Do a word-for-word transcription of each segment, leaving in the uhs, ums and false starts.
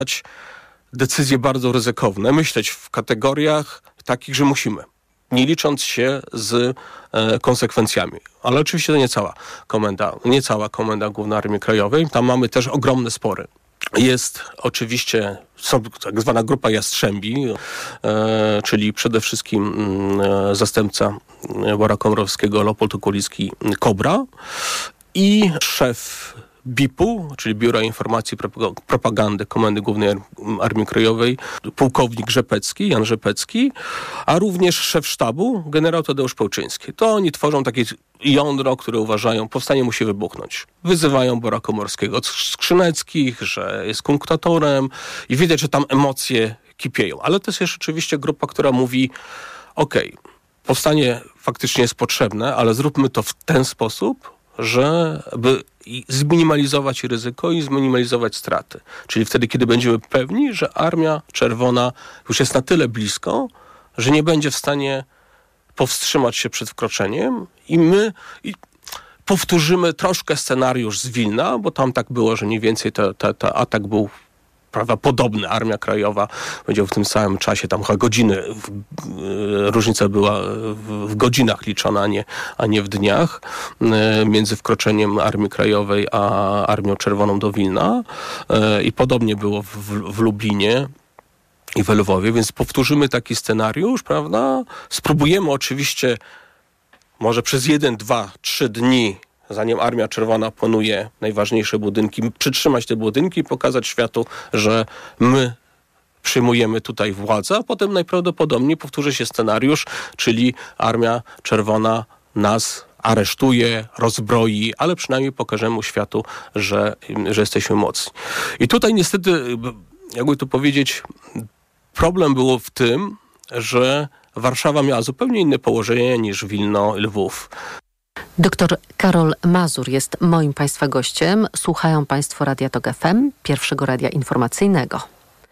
decyzje bardzo ryzykowne, myśleć w kategoriach takich, że musimy, nie licząc się z e, konsekwencjami. Ale oczywiście to nie cała komenda, nie cała Komenda Główna Armii Krajowej. Tam mamy też ogromne spory. Jest oczywiście są tak zwana grupa Jastrzębi, e, czyli przede wszystkim e, zastępca Bora Komorowskiego, Leopold Okulicki, Kobra i szef B I P-u, czyli Biura Informacji i Propagandy Komendy Głównej Armii Krajowej, pułkownik Rzepecki, Jan Rzepecki, a również szef sztabu, generał Tadeusz Pełczyński. To oni tworzą takie jądro, które uważają, powstanie musi wybuchnąć. Wyzywają Bora Komorowskiego od Skrzyneckich, że jest kunktatorem i widać, że tam emocje kipieją. Ale to jest jeszcze oczywiście grupa, która mówi, okej, okay, powstanie faktycznie jest potrzebne, ale zróbmy to w ten sposób, żeby zminimalizować ryzyko i zminimalizować straty. Czyli wtedy, kiedy będziemy pewni, że Armia Czerwona już jest na tyle blisko, że nie będzie w stanie powstrzymać się przed wkroczeniem i my i powtórzymy troszkę scenariusz z Wilna, bo tam tak było, że mniej więcej ten atak był prawda, podobny. Armia Krajowa będzie w tym samym czasie, tam chyba godziny, w, y, różnica była w, w godzinach liczona, a nie, a nie w dniach, y, między wkroczeniem Armii Krajowej a Armią Czerwoną do Wilna. Y, I podobnie było w, w Lublinie i w Lwowie, więc powtórzymy taki scenariusz, prawda? Spróbujemy oczywiście może przez jeden, dwa, trzy dni, zanim Armia Czerwona planuje najważniejsze budynki, przytrzymać te budynki i pokazać światu, że my przyjmujemy tutaj władzę, a potem najprawdopodobniej powtórzy się scenariusz, czyli Armia Czerwona nas aresztuje, rozbroi, ale przynajmniej pokażemy światu, że, że jesteśmy mocni. I tutaj niestety, jakby tu powiedzieć, problem było w tym, że Warszawa miała zupełnie inne położenie niż Wilno, Lwów. Doktor Karol Mazur jest moim Państwa gościem. Słuchają Państwo Radia Tok F M, pierwszego radia informacyjnego.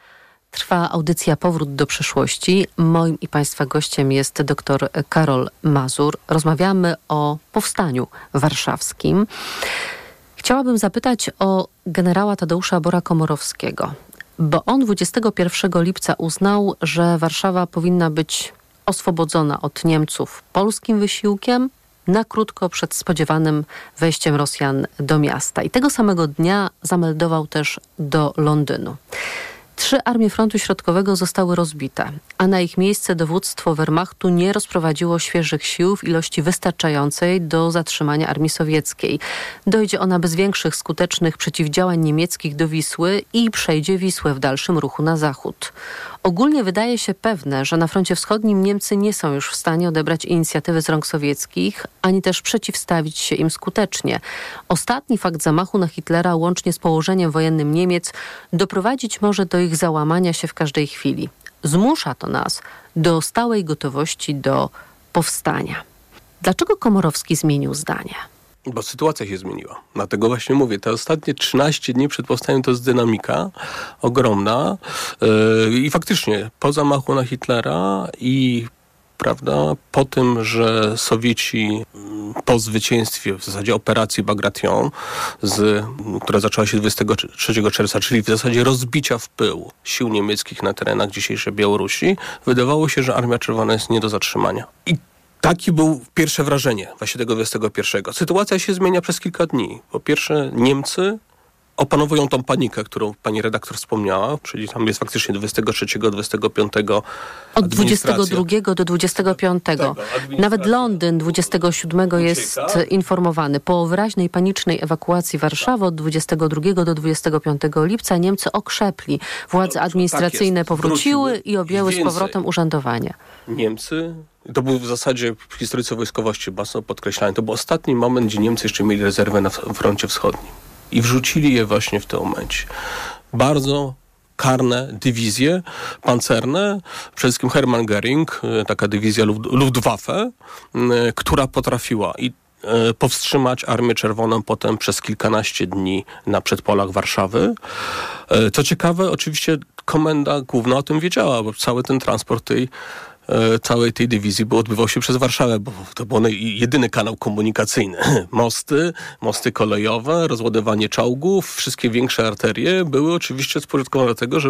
Trwa audycja Powrót do przyszłości. Moim i Państwa gościem jest doktor Karol Mazur. Rozmawiamy o powstaniu warszawskim. Chciałabym zapytać o generała Tadeusza Bora Komorowskiego, bo on dwudziestego pierwszego lipca uznał, że Warszawa powinna być oswobodzona od Niemców polskim wysiłkiem, na krótko przed spodziewanym wejściem Rosjan do miasta. I tego samego dnia zameldował też do Londynu. Trzy armie frontu środkowego zostały rozbite, a na ich miejsce dowództwo Wehrmachtu nie rozprowadziło świeżych sił w ilości wystarczającej do zatrzymania armii sowieckiej. Dojdzie ona bez większych skutecznych przeciwdziałań niemieckich do Wisły i przejdzie Wisłę w dalszym ruchu na zachód. Ogólnie wydaje się pewne, że na froncie wschodnim Niemcy nie są już w stanie odebrać inicjatywy z rąk sowieckich, ani też przeciwstawić się im skutecznie. Ostatni fakt zamachu na Hitlera, łącznie z położeniem wojennym Niemiec, doprowadzić może do ich załamania się w każdej chwili. Zmusza to nas do stałej gotowości do powstania. Dlaczego Komorowski zmienił zdanie? Bo sytuacja się zmieniła. Dlatego właśnie mówię, te ostatnie trzynaście dni przed powstaniem to jest dynamika ogromna yy, i faktycznie po zamachu na Hitlera i prawda, po tym, że Sowieci po zwycięstwie w zasadzie operacji Bagration, z, która zaczęła się dwudziestego trzeciego czerwca, czyli w zasadzie rozbicia w pył sił niemieckich na terenach dzisiejszej Białorusi, wydawało się, że Armia Czerwona jest nie do zatrzymania. I Taki był pierwsze wrażenie właśnie tego dwudziestego pierwszego. Sytuacja się zmienia przez kilka dni. Po pierwsze, Niemcy opanowują tą panikę, którą pani redaktor wspomniała, czyli tam jest faktycznie dwudziestego trzeciego, dwudziestego piątego Od dwudziestego drugiego do dwudziestego piątego. Nawet Londyn dwudziestego siódmego jest informowany. Po wyraźnej panicznej ewakuacji Warszawy od dwudziestego drugiego do dwudziestego piątego lipca Niemcy okrzepli. Władze administracyjne tak powróciły i objęły z powrotem urzędowanie. Niemcy, to był w zasadzie historycy wojskowości mocno podkreślani, to był ostatni moment, gdzie Niemcy jeszcze mieli rezerwę na froncie wschodnim. I wrzucili je właśnie w tym momencie. Bardzo karne dywizje pancerne, przede wszystkim Hermann Göring, taka dywizja Luftwaffe, która potrafiła i powstrzymać Armię Czerwoną potem przez kilkanaście dni na przedpolach Warszawy. Co ciekawe, oczywiście Komenda Główna o tym wiedziała, bo cały ten transport tej e, całej tej dywizji był, odbywał się przez Warszawę, bo to był jedyny kanał komunikacyjny. Mosty, mosty kolejowe, rozładowanie czołgów, wszystkie większe arterie były oczywiście spożytkowane do tego, że